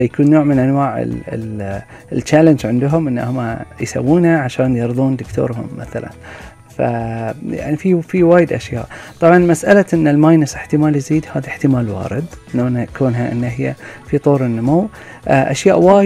يكون نوع من أنواع الchallenge عندهم إنهم يسوونه عشان يرضون دكتورهم مثلًا. يعني في وايد أشياء. طبعًا مسألة إن الماينس احتمال يزيد، هذا احتمال وارد، كونها إن هي في طور النمو. أشياء وايد